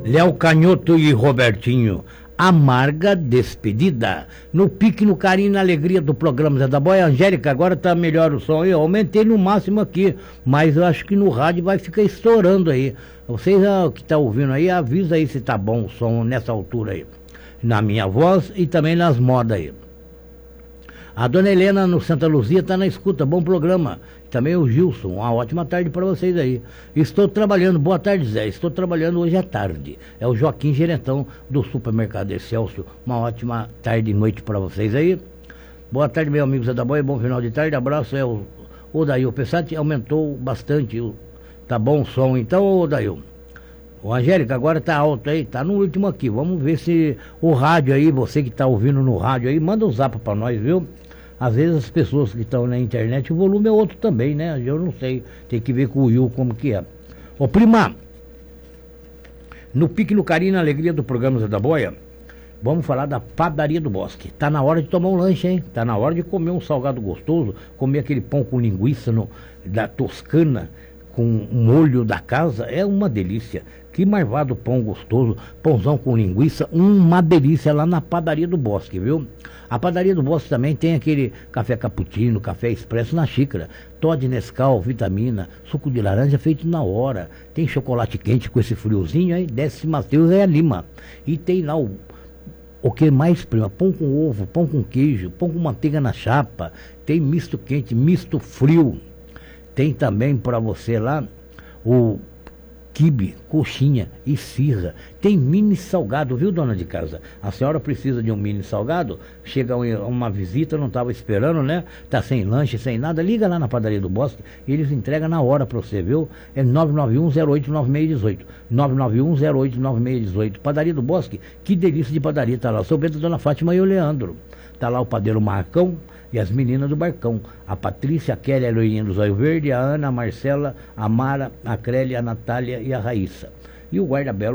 Léo Canhoto e Robertinho. Amarga despedida. No pique, no carinho, na alegria do programa Zé da Boia. Angélica, agora tá melhor o som. Eu aumentei no máximo aqui, mas eu acho que no rádio vai ficar estourando aí. Vocês que estão ouvindo aí, avisa aí se tá bom o som nessa altura aí. Na minha voz e também nas modas aí. A dona Helena no Santa Luzia está na escuta, bom programa. Também o Gilson, uma ótima tarde para vocês aí. Estou trabalhando, boa tarde Zé, estou trabalhando hoje à tarde. É o Joaquim Gerentão do Supermercado Excelsior, uma ótima tarde e noite para vocês aí. Boa tarde meu amigo Zé da Boia, bom final de tarde, abraço, o Dail Pessati aumentou bastante, tá bom o som então, ô Dail? O Angélica, agora tá alto aí, tá no último aqui, vamos ver se o rádio aí, você que tá ouvindo no rádio aí, manda um zap para nós, viu? Às vezes as pessoas que estão na internet, o volume é outro também, né? Eu não sei, tem que ver com o Will como que é. Ô prima, no pique, no carinho, na alegria do programa Zé da Boia, vamos falar da Padaria do Bosque. Tá na hora de tomar um lanche, hein? Tá na hora de comer um salgado gostoso, comer aquele pão com linguiça da Toscana, com molho da casa, é uma delícia. Que marvado pão gostoso, pãozão com linguiça, uma delícia lá na Padaria do Bosque, viu? A Padaria do Bosque também tem aquele café cappuccino, café expresso na xícara, Toddy Nescau, vitamina, suco de laranja feito na hora, tem chocolate quente com esse friozinho aí, desce macio e reanima. E tem lá o que mais, prima? Pão com ovo, pão com queijo, pão com manteiga na chapa, tem misto quente, misto frio. Tem também para você lá o quibe, coxinha e esfirra. Tem mini salgado, viu, dona de casa? A senhora precisa de um mini salgado? Chega uma visita, não estava esperando, né? Tá sem lanche, sem nada. Liga lá na Padaria do Bosque e eles entregam na hora para você, viu? É 991-08-9618. 991-08-9618. Padaria do Bosque, que delícia de padaria. Tá lá o seu Bento, a dona Fátima e o Leandro. Tá lá o padeiro Marcão e as meninas do Barcão. A Patrícia, a Kelly, a Loirinha do Zóio Verde, a Ana, a Marcela, a Mara, a Crélia, a Natália e a Raíssa. E o guarda-belo